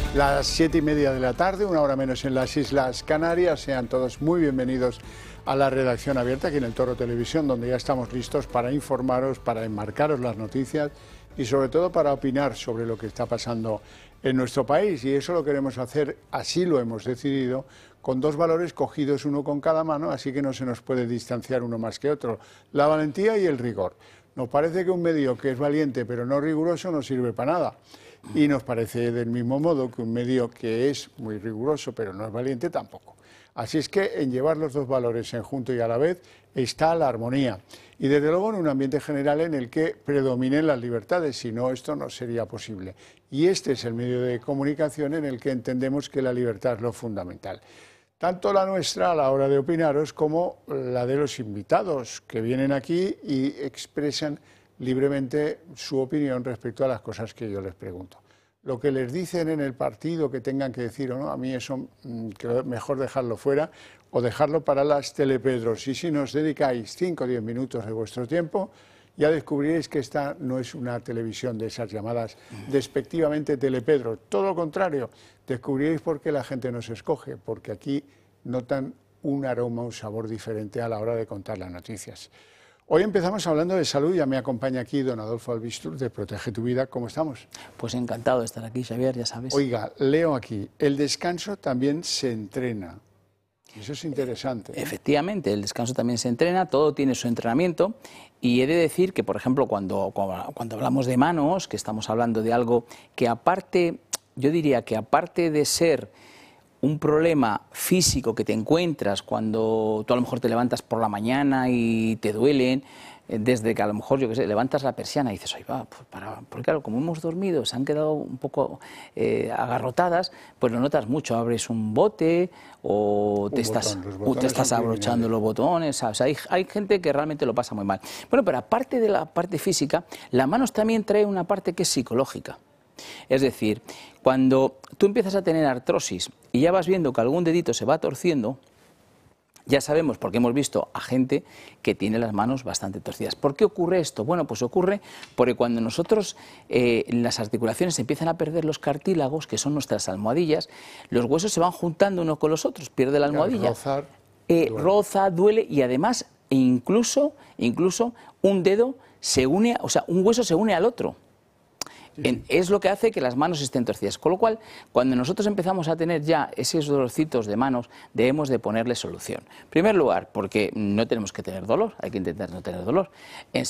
Las 7:30 de la tarde, una hora menos en las Islas Canarias. Sean todos muy bienvenidos a la redacción abierta aquí en el Toro Televisión, donde ya estamos listos para informaros, para enmarcaros las noticias y sobre todo para opinar sobre lo que está pasando en nuestro país. Y eso lo queremos hacer, así lo hemos decidido, con dos valores cogidos uno con cada mano, así que no se nos puede distanciar uno más que otro: la valentía y el rigor. Nos parece que un medio que es valiente pero no riguroso no sirve para nada. Y nos parece del mismo modo que un medio que es muy riguroso pero no es valiente tampoco. Así es que en llevar los dos valores en junto y a la vez está la armonía. Y desde luego en un ambiente general en el que predominen las libertades, si no esto no sería posible. Y este es el medio de comunicación en el que entendemos que la libertad es lo fundamental. Tanto la nuestra a la hora de opinaros como la de los invitados que vienen aquí y expresan libremente su opinión respecto a las cosas que yo les pregunto. Lo que les dicen en el partido que tengan que decir o no, a mí eso creo mejor dejarlo fuera o dejarlo para las telepedros. Y si nos dedicáis 5 o 10 minutos de vuestro tiempo, ya descubriréis que esta no es una televisión de esas llamadas despectivamente telepedros. Todo lo contrario, descubriréis por qué la gente nos escoge, porque aquí notan un aroma, un sabor diferente a la hora de contar las noticias. Hoy empezamos hablando de salud, ya me acompaña aquí don Adolfo Albistur de Protege tu Vida. ¿Cómo estamos? Pues encantado de estar aquí, Xavier, ya sabes. Oiga, leo aquí, el descanso también se entrena. Eso es interesante. Efectivamente, el descanso también se entrena, todo tiene su entrenamiento, y he de decir que, por ejemplo, cuando hablamos de manos, que estamos hablando de algo que aparte, yo diría que aparte de ser un problema físico que te encuentras cuando tú a lo mejor te levantas por la mañana y te duelen, desde que a lo mejor, yo qué sé, levantas la persiana y dices, oye, va, pues porque claro, como hemos dormido, se han quedado un poco agarrotadas, pues lo notas mucho, abres un bote o te estás abrochando los botones, ¿sabes? O sea, hay gente que realmente lo pasa muy mal. Bueno, pero aparte de la parte física, la manos también trae una parte que es psicológica. Es decir, cuando tú empiezas a tener artrosis y ya vas viendo que algún dedito se va torciendo, ya sabemos, porque hemos visto a gente que tiene las manos bastante torcidas. ¿Por qué ocurre esto? Bueno, pues ocurre porque cuando nosotros en las articulaciones empiezan a perder los cartílagos, que son nuestras almohadillas, los huesos se van juntando unos con los otros, pierde la almohadilla, roza, duele, y además incluso un dedo se une, o sea, un hueso se une al otro. Es lo que hace que las manos estén torcidas, con lo cual, cuando nosotros empezamos a tener ya esos dolorcitos de manos, debemos de ponerle solución. En primer lugar, porque no tenemos que tener dolor, hay que intentar no tener dolor. En